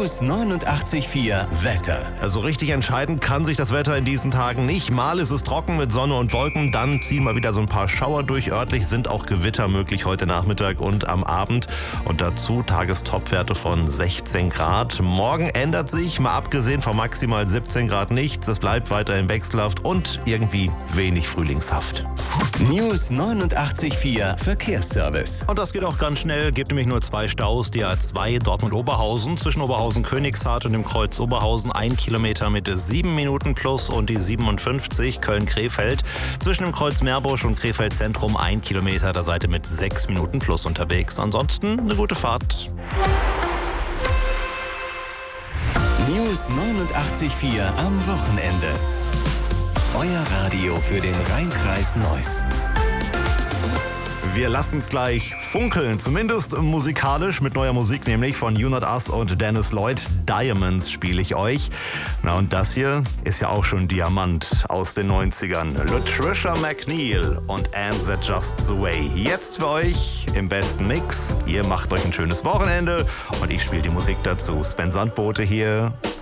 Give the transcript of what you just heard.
News 89.4 Wetter. Also richtig entscheidend kann sich das Wetter in diesen Tagen nicht. Mal ist es trocken mit Sonne und Wolken, dann ziehen mal wieder so ein paar Schauer durch. Örtlich sind auch Gewitter möglich heute Nachmittag und am Abend. Und dazu Tagestopwerte von 16 Grad. Morgen ändert sich, mal abgesehen von maximal 17 Grad nichts. Es bleibt weiterhin wechselhaft und irgendwie wenig frühlingshaft. News 89.4 Verkehrsservice. Und das geht auch ganz schnell, gibt nämlich nur 2 Staus. Die A2 Dortmund-Oberhausen zwischen Oberhausen-Königshardt und dem Kreuz Oberhausen 1 Kilometer mit 7 Minuten plus und die 57 Köln-Krefeld zwischen dem Kreuz Meerbusch und Krefeld Zentrum 1 Kilometer, da seid ihr mit 6 Minuten plus unterwegs. Ansonsten eine gute Fahrt. News 89.4 am Wochenende. Euer Radio für den Rhein-Kreis Neuss. Wir lassen es gleich funkeln, zumindest musikalisch, mit neuer Musik, nämlich von You Not Us und Dennis Lloyd. Diamonds spiele ich euch. Na und das hier ist ja auch schon Diamant aus den 90ern. Latricia McNeil und And That Just The Way. Jetzt für euch im besten Mix. Ihr macht euch ein schönes Wochenende und ich spiele die Musik dazu. Sven Sandbote hier.